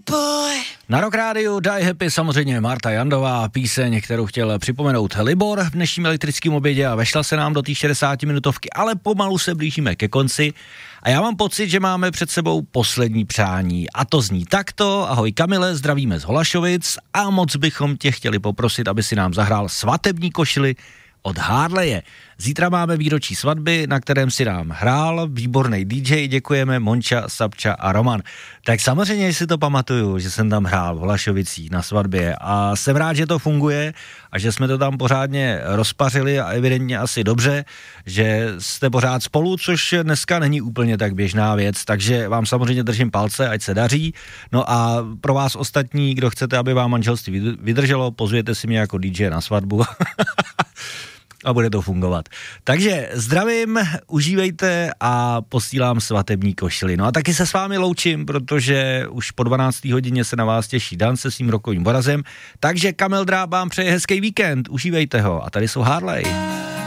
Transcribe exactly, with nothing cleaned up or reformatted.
Na Rock Rádiu Die Happy samozřejmě Marta Jandová, píseň, kterou chtěl připomenout Libor v dnešním elektrickém obědě a vešla se nám do té šedesátiminutovky, ale pomalu se blížíme ke konci a já mám pocit, že máme před sebou poslední přání a to zní takto. Ahoj Kamile, zdravíme z Holašovic a moc bychom tě chtěli poprosit, aby si nám zahrál svatební košili od Harleje. Zítra máme výročí svatby, na kterém si nám hrál výborný dý džej, děkujeme Monča, Sapča a Roman. Tak samozřejmě si to pamatuju, že jsem tam hrál v Holašovicích na svatbě a jsem rád, že to funguje a že jsme to tam pořádně rozpařili a evidentně asi dobře, že jste pořád spolu, což dneska není úplně tak běžná věc, takže vám samozřejmě držím palce, ať se daří. No a pro vás ostatní, kdo chcete, aby vám manželství vydrželo, pozvěte si mě jako dý džej na svatbu. A bude to fungovat. Takže zdravím, užívejte a posílám svatební košily. No a taky se s vámi loučím, protože už po dvanácté hodině se na vás těší Dan se svým rokovým borazem. Takže Kamil Dráb vám přeje hezký víkend, užívejte ho. A tady jsou Harley.